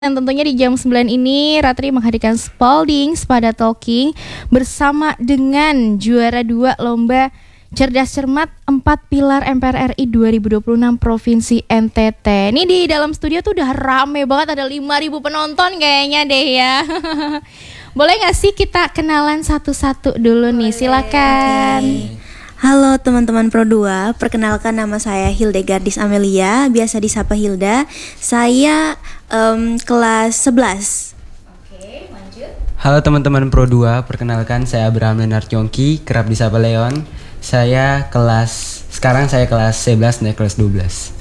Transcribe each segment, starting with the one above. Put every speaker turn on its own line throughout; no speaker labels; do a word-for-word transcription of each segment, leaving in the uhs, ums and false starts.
Dan tentunya di jam sembilan ini Ratri menghadirkan Spalding pada Talking bersama dengan juara dua lomba Cerdas Cermat empat Pilar M P R R I dua ribu dua puluh enam Provinsi N T T. Ini di dalam studio tuh udah rame banget, ada lima ribu penonton kayaknya deh ya. Boleh gak sih kita kenalan satu-satu dulu nih? Silakan.
Okay. Halo teman-teman Pro dua, perkenalkan nama saya Hildegardis Amelia, biasa disapa Hilda. Saya um, kelas sebelas.
Oke, lanjut.
Halo teman-teman Pro dua, perkenalkan saya Abraham Leonard Yongki, kerap disapa Leon. Saya kelas, sekarang saya kelas sebelas naik kelas dua belas.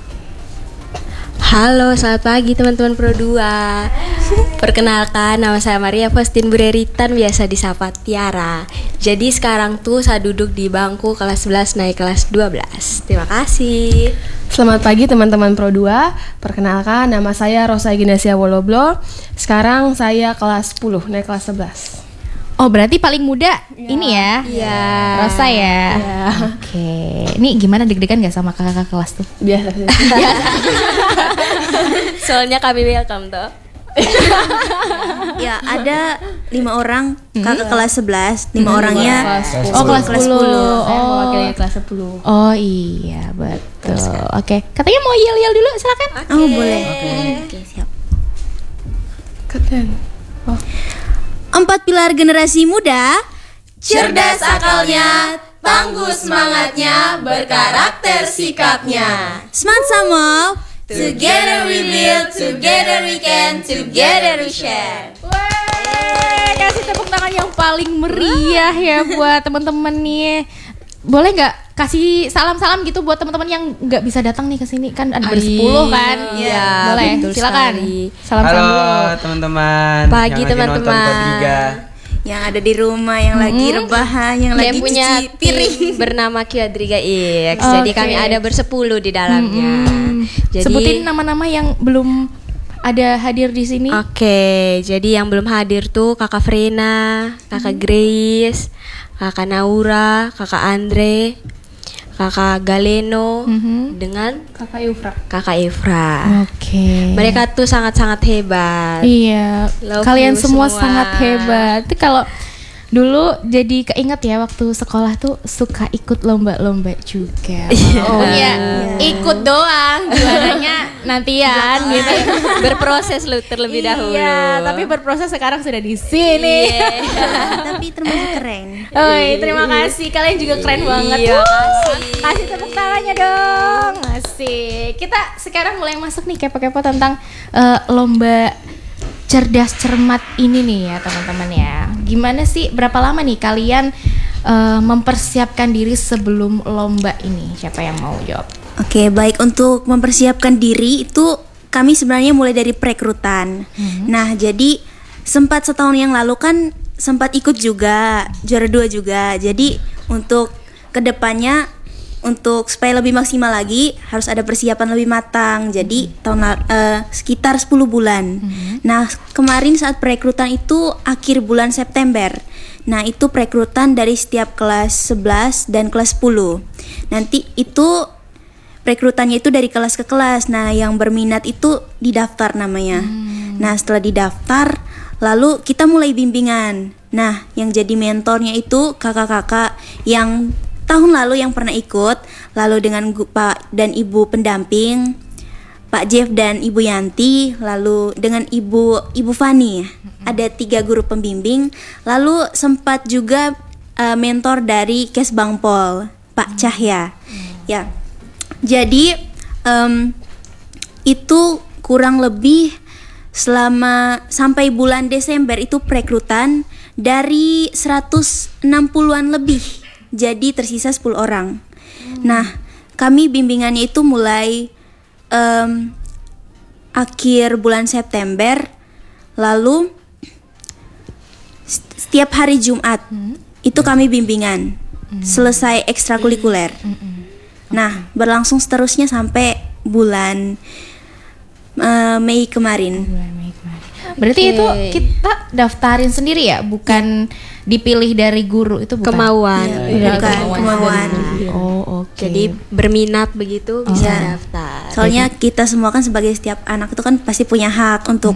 Halo, selamat pagi teman-teman Pro dua. Perkenalkan, nama saya Maria Faustin Bureritan, biasa disapa Tiara. Jadi sekarang tuh saya duduk di bangku kelas sebelas naik kelas dua belas. Terima kasih.
Selamat pagi teman-teman Pro dua. Perkenalkan, nama saya Rosa Ignacia Woloblo. Sekarang saya kelas sepuluh naik kelas sebelas.
Oh, berarti paling muda ya. Ini ya?
Iya.
Rosa ya?
Ya.
Oke. Ini gimana, deg-degan gak sama kakak-kakak kelas tuh?
Biasa sih.
Soalnya kami welcome tuh.
Ya, ada lima orang kakak kelas sebelas, lima
Hmm,
orangnya
kelas sepuluh.
Oh, kelas
kelas
sepuluh.
sepuluh.
Saya
Oh.
mewakili kelas sepuluh.
Oh iya, betul. Oke. Katanya mau yel-yel dulu, silakan.
Oh, boleh. Oke, siap.
Keren. Oh.
Empat pilar generasi muda,
Cerdas akalnya, tangguh semangatnya, berkarakter sikapnya.
smart sama.
Together we build, together we can, together we share.
Wah, kasih tepuk tangan yang paling meriah ya buat teman-teman nih. Boleh nggak kasih salam-salam gitu buat teman-teman yang nggak bisa datang nih ke sini, kan ada bersepuluh kan?
Iya,
Boleh.
betul
Silakan.
sekali.
Salam-salam
Halo
dulu.
teman-teman.
Pagi,
yang lagi
teman-teman.
nonton Kodriga.
Yang ada di rumah, yang lagi rebahan, yang
Yang
lagi
punya
cuci piring.
tim bernama Quadriga X.
Oke.
Jadi kami ada bersepuluh di dalamnya. Jadi
Sebutin nama-nama yang belum ada hadir di sini.
Oke, jadi yang belum hadir tuh Kakak Frena, Kakak Grace, Kakak Naura, Kakak Andre, Kakak Galeno,
Mhm.
dengan
Kakak Yufra.
Kakak Evra.
Oke.
Mereka tuh sangat-sangat hebat.
Iya,
Love
kalian
you
semua,
semua.
sangat hebat. Itu kalau dulu jadi keinget ya waktu sekolah tuh suka ikut lomba-lomba juga. Oh iya, ikut doang, juaranya nantian gitu.
Berproses lu terlebih dahulu.
Iya, tapi berproses sekarang sudah di sini.
Iya.
Tapi termasuk keren.
Oi, terima kasih. Kalian juga keren banget.
Iya,
Wuh,
kasih.
kasih tepuk tangannya dong. Asik. Kita sekarang mulai masuk nih kepo-kepo tentang eh, lomba Cerdas Cermat ini nih ya teman-teman ya. Gimana sih, berapa lama nih kalian eh, mempersiapkan diri sebelum lomba ini? Siapa yang mau jawab?
Oke, baik, untuk mempersiapkan diri itu kami sebenarnya mulai dari perekrutan. Nah, jadi sempat setahun yang lalu kan sempat ikut juga, juara dua juga. Jadi untuk kedepannya, untuk supaya lebih maksimal lagi harus ada persiapan lebih matang. Jadi tahun la- eh, sekitar sepuluh bulan. Nah, kemarin saat perekrutan itu akhir bulan September. Nah, itu perekrutan dari setiap kelas sebelas dan kelas sepuluh. Nanti itu perekrutannya itu dari kelas ke kelas. Nah, yang berminat itu didaftar namanya. Nah, setelah didaftar, lalu kita mulai bimbingan. Nah, yang jadi mentornya itu kakak-kakak yang tahun lalu yang pernah ikut, lalu dengan gu- Pak dan Ibu pendamping, Pak Jeff dan Ibu Yanti, lalu dengan Ibu Ibu Fani. Ada tiga guru pembimbing, lalu sempat juga eh, mentor dari Kes Bangpol, Pak Cahya. Ya. Jadi em, itu kurang lebih selama sampai bulan Desember itu perekrutan dari seratus enam puluhan lebih. Jadi tersisa sepuluh orang. Nah, kami bimbingannya itu mulai em, akhir bulan September, lalu st- setiap hari Jumat itu kami bimbingan selesai ekstrakurikuler. Nah, berlangsung seterusnya sampai bulan eh, Mei kemarin.
Bulan Mei kemarin. Berarti itu kita daftarin sendiri ya, bukan dipilih dari guru, itu bukan?
Kemauan.
Iya, bukan, kemauan.
Oh,
Oh, oke.
Jadi berminat begitu bisa
Iya.
daftar.
Soalnya kita semua kan sebagai setiap anak itu kan pasti punya hak untuk